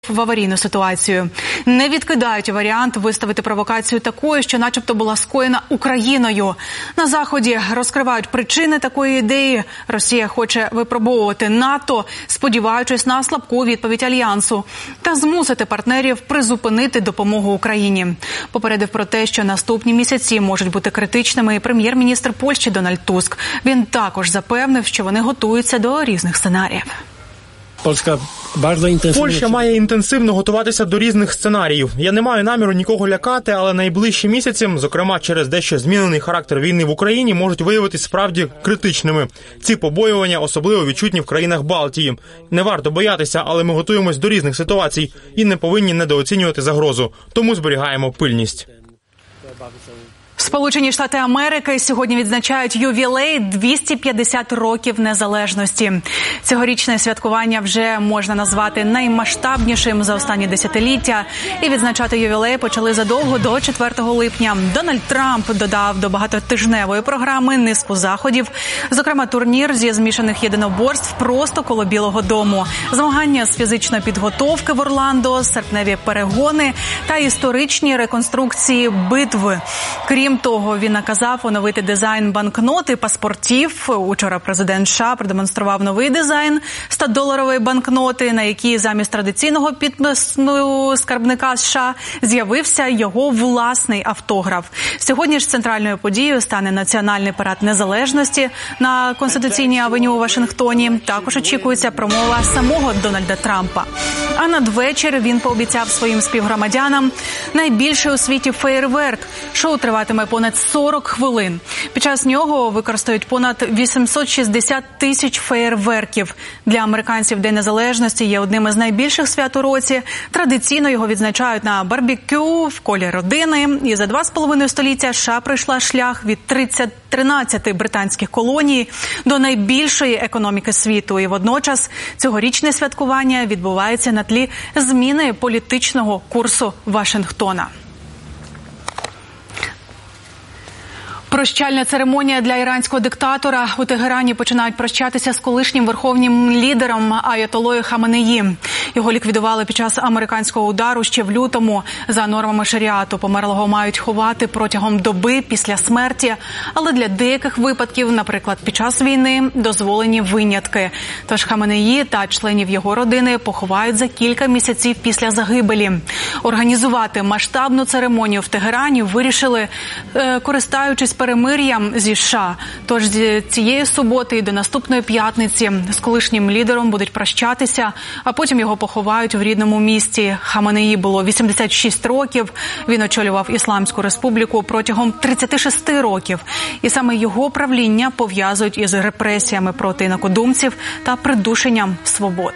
в аварійну ситуацію. Не відкидають варіант виставити провокацію такою, що начебто була скоєна Україною. На Заході розкривають причини такої ідеї. Росія хоче випробовувати НАТО, сподіваючись на слабку відповідь Альянсу та змусити партнерів призупинити допомогу Україні. Попередив про те, що наступні місяці можуть бути критичними і прем'єр-міністр Польщі Дональд Туск. Він також запевнив, що вони готуються до різних сценаріїв. Польща має інтенсивно готуватися до різних сценаріїв. Я не маю наміру нікого лякати, але найближчі місяці, зокрема через дещо змінений характер війни в Україні, можуть виявитись справді критичними. Ці побоювання особливо відчутні в країнах Балтії. Не варто боятися, але ми готуємось до різних ситуацій і не повинні недооцінювати загрозу. Тому зберігаємо пильність. Сполучені Штати Америки сьогодні відзначають ювілей 250 років незалежності. Цьогорічне святкування вже можна назвати наймасштабнішим за останні десятиліття. І відзначати ювілей почали задовго до 4 липня. Дональд Трамп додав до багатотижневої програми низку заходів. Зокрема, турнір зі змішаних єдиноборств просто коло Білого дому. Змагання з фізичної підготовки в Орландо, серпневі перегони та історичні реконструкції битви. Крім того, він наказав оновити дизайн банкнот і паспортів. Учора президент США продемонстрував новий дизайн 100-доларової банкноти, на якій замість традиційного підпису скарбника США з'явився його власний автограф. Сьогодні ж центральною подією стане національний парад незалежності на Конституційній авеню у Вашингтоні. Також очікується промова самого Дональда Трампа. А надвечір він пообіцяв своїм співгромадянам найбільший у світі феєрверк. Шоу триватиме понад 40 хвилин. Під час нього використають понад 860 тисяч феєрверків. Для американців День Незалежності є одним із найбільших свят у році. Традиційно його відзначають на барбекю, в колі родини. І за 2,5 століття США пройшла шлях від 13 британських колоній до найбільшої економіки світу. І водночас цьогорічне святкування відбувається на тлі зміни політичного курсу Вашингтона. Прощальна церемонія для іранського диктатора. У Тегерані починають прощатися з колишнім верховним лідером Аятоллою Хаменеї. Його ліквідували під час американського удару ще в лютому. За нормами шаріату померлого мають ховати протягом доби після смерті. Але для деяких випадків, наприклад, під час війни, дозволені винятки. Тож Хаменеї та членів його родини поховають за кілька місяців після загибелі. Організувати масштабну церемонію в Тегерані вирішили, користуючись перемир'ям зі США. Тож з цієї суботи і до наступної п'ятниці з колишнім лідером будуть прощатися, а потім його поховають в рідному місті. Хаменеї було 86 років. Він очолював Ісламську республіку протягом 36 років. І саме його правління пов'язують із репресіями проти інакодумців та придушенням свобод.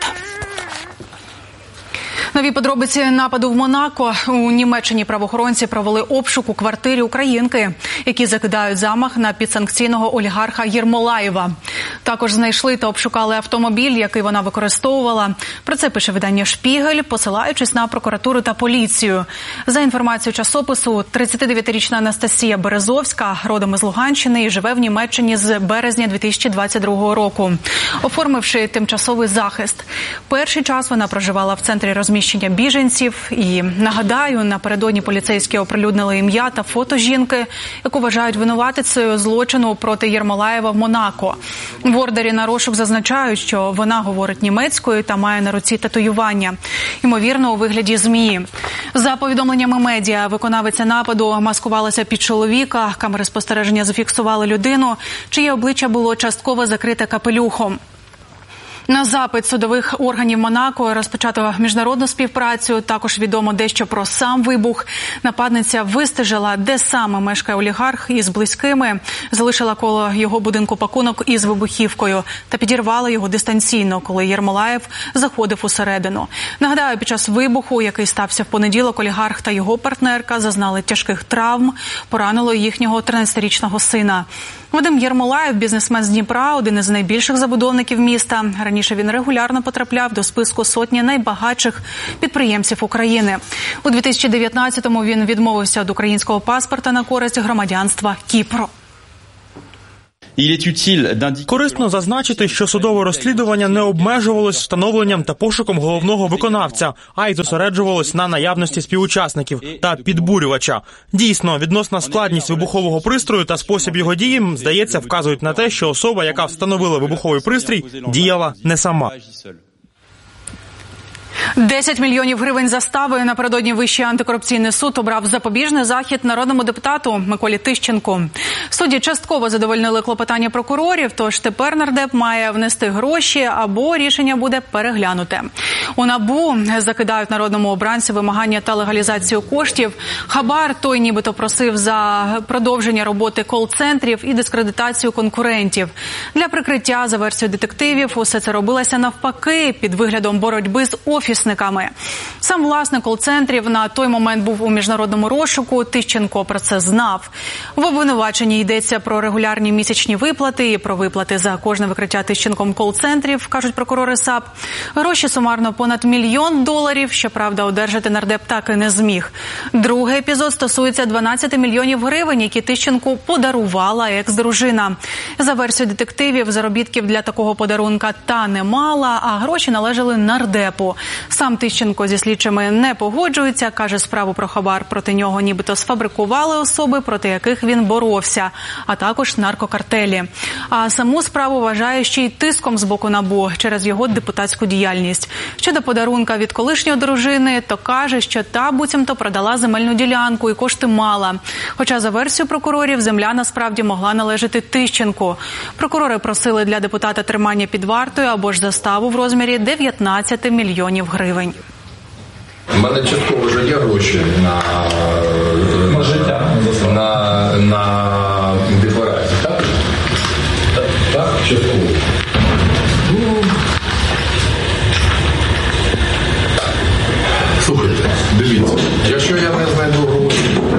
Нові подробиці нападу в Монако. У Німеччині правоохоронці провели обшук у квартирі українки, які закидають замах на підсанкційного олігарха Єрмолаєва. Також знайшли та обшукали автомобіль, який вона використовувала. Про це пише видання «Шпігель», посилаючись на прокуратуру та поліцію. За інформацією часопису, 39-річна Анастасія Березовська, родом із Луганщини, і живе в Німеччині з березня 2022 року, оформивши тимчасовий захист. Перший час вона проживала в центрі розміщення біженців. І, нагадаю, напередодні поліцейські оприлюднили ім'я та фото жінки, яку вважають винуватицею злочину проти Єрмолаєва в Монако. В ордері на розшук зазначають, що вона говорить німецькою та має на руці татуювання, ймовірно, у вигляді змії. За повідомленнями медіа, виконавиця нападу маскувалася під чоловіка. Камери спостереження зафіксували людину, чиє обличчя було частково закрите капелюхом. На запит судових органів Монако розпочато міжнародну співпрацю. Також відомо дещо про сам вибух. Нападниця вистежила, де саме мешкає олігарх, із близькими. Залишила коло його будинку пакунок із вибухівкою та підірвала його дистанційно, коли Єрмолаєв заходив усередину. Нагадаю, під час вибуху, який стався в понеділок, олігарх та його партнерка зазнали тяжких травм. Поранило їхнього 13-річного сина. Вадим Єрмолаєв – бізнесмен з Дніпра, один із найбільших забудовників міста. Раніше він регулярно потрапляв до списку сотні найбагатших підприємців України. У 2019-му він відмовився від українського паспорта на користь громадянства Кіпру. Корисно зазначити, що судове розслідування не обмежувалось встановленням та пошуком головного виконавця, а й зосереджувалось на наявності співучасників та підбурювача. Дійсно, відносна складність вибухового пристрою та спосіб його дії, здається, вказують на те, що особа, яка встановила вибуховий пристрій, діяла не сама. 10 мільйонів гривень застави. Напередодні Вищий антикорупційний суд обрав запобіжний захід народному депутату Миколі Тищенку. Судді частково задовольнили клопотання прокурорів, тож тепер нардеп має внести гроші або рішення буде переглянуте. У НАБУ закидають народному обранцю вимагання та легалізацію коштів. Хабар той нібито просив за продовження роботи кол-центрів і дискредитацію конкурентів. Для прикриття, за версією детективів, усе це робилося навпаки, під виглядом боротьби з офісниками. Сам власник кол-центрів на той момент був у міжнародному розшуку. Тищенко про це знав. В обвинуваченні йдеться про регулярні місячні виплати і про виплати за кожне викриття Тищенком кол-центрів, кажуть прокурори САП. Гроші сумарно понад $1 мільйон. Щоправда, одержати нардеп так і не зміг. Другий епізод стосується 12 мільйонів гривень, які Тищенку подарувала екс-дружина. За версією детективів, заробітків для такого подарунка та не мала, а гроші належали нардепу. Сам Тищенко зі слідчими не погоджується, каже, справу про хабар проти нього нібито сфабрикували особи, проти яких він боровся, а також наркокартелі. А саму справу вважає ще й тиском з боку НАБУ через його депутатську діяльність. Щодо подарунка від колишньої дружини, то каже, що та буцімто продала земельну ділянку і кошти мала. Хоча за версією прокурорів земля насправді могла належати Тищенку. Прокурори просили для депутата тримання під вартою або ж заставу в розмірі 19 мільйонів гривень. У мене частково вже є гроші на життя, на декларацію, так? Так, частково. Слухайте, дивіться, якщо я не знайду гроші,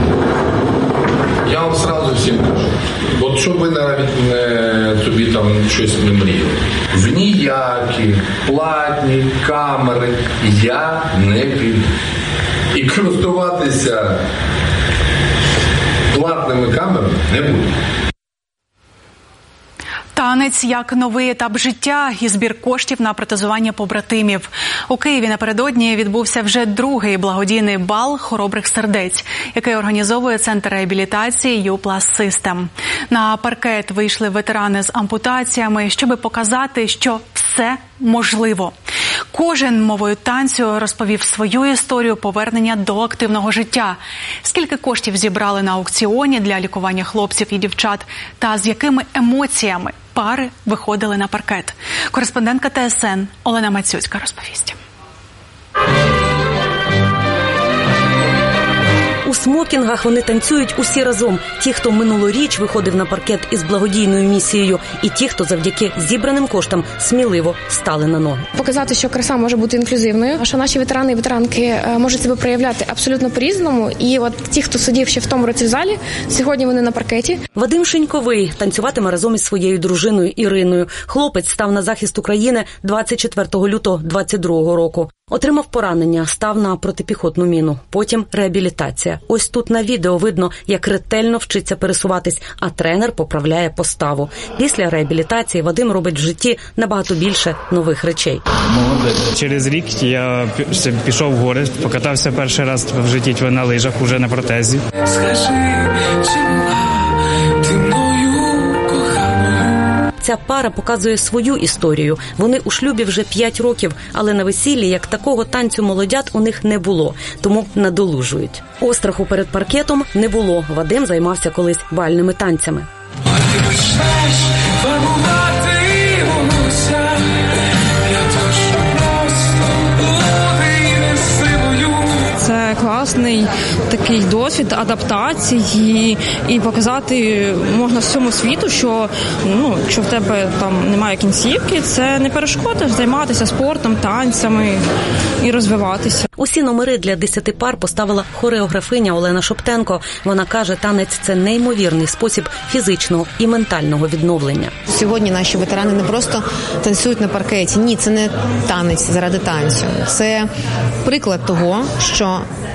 я вам одразу всім кажу, от щоб ви навіть собі там щось не мріяли, в ніякі платні камери я не піду. І користуватися платними камерами не буду. Танець як новий етап життя і збір коштів на протезування побратимів. У Києві напередодні відбувся вже другий благодійний бал хоробрих сердець, який організовує Центр реабілітації U+ System. На паркет вийшли ветерани з ампутаціями, щоб показати, що все можливо. Кожен мовою танцю розповів свою історію повернення до активного життя. Скільки коштів зібрали на аукціоні для лікування хлопців і дівчат та з якими емоціями пари виходили на паркет. Кореспондентка ТСН Олена Мацюцька розповість. У смокінгах вони танцюють усі разом. Ті, хто минулоріч виходив на паркет із благодійною місією, і ті, хто завдяки зібраним коштам сміливо стали на ноги. Показати, що краса може бути інклюзивною, що наші ветерани і ветеранки можуть себе проявляти абсолютно по-різному. І от ті, хто сидів ще в тому році в залі, сьогодні вони на паркеті. Вадим Шиньковий танцюватиме разом із своєю дружиною Іриною. Хлопець став на захист України 24 лютого 22 року. Отримав поранення, став на протипіхотну міну, потім реабілітація. Ось тут на відео видно, як ретельно вчиться пересуватись, а тренер поправляє поставу. Після реабілітації Вадим робить в житті набагато більше нових речей. Через рік я пішов в гори, покатався перший раз в житті на лижах, уже на протезі. Скажи, чи була ти мною коханою? Ця пара показує свою історію. Вони у шлюбі вже 5 років, але на весіллі як такого танцю молодят у них не було, тому надолужують. Остраху перед паркетом не було. Вадим займався колись бальними танцями. А ти почнеш фарбувати волосся, я точно просто бути не силою. Це класний такий досвід адаптації і показати можна всьому світу, що якщо в тебе там немає кінцівки, це не перешкода займатися спортом, танцями і розвиватися. Усі номери для 10 пар поставила хореографиня Олена Шоптенко. Вона каже, танець – це неймовірний спосіб фізичного і ментального відновлення. Сьогодні наші ветерани не просто танцюють на паркеті. Ні, це не танець заради танцю. Це приклад того, що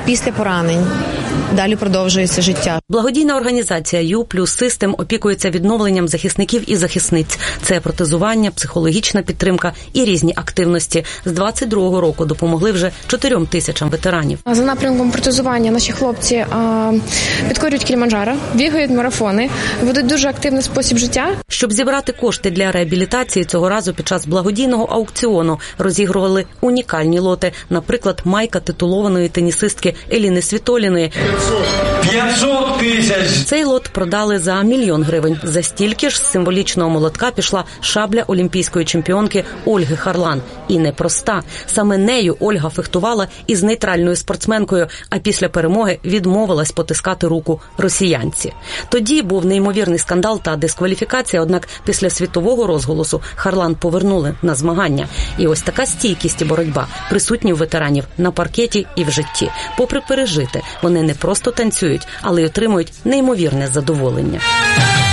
після поранень далі продовжується життя. Благодійна організація «Ю плюс System» опікується відновленням захисників і захисниць. Це протезування, психологічна підтримка і різні активності. З 22-го року допомогли вже 4 тисячам ветеранів. За напрямком протезування наші хлопці підкорюють Кіліманджаро, бігають марафони, ведуть дуже активний спосіб життя. Щоб зібрати кошти для реабілітації, цього разу під час благодійного аукціону розігрували унікальні лоти. Наприклад, майка титулованої тенісистки Еліни Світоліної. 500 тисяч! Цей лот продали за 1 мільйон гривень. За стільки ж з символічного молотка пішла шабля олімпійської чемпіонки Ольги Харлан. І непроста. Саме нею Ольга фехтувала із нейтральною спортсменкою, а після перемоги відмовилась потискати руку росіянці. Тоді був неймовірний скандал та дискваліфікація, однак після світового розголосу Харлан повернули на змагання. І ось така стійкість і боротьба присутні у ветеранів на паркеті і в житті. Попри пережити, вони не просто танцюють, але й отримують неймовірне задоволення.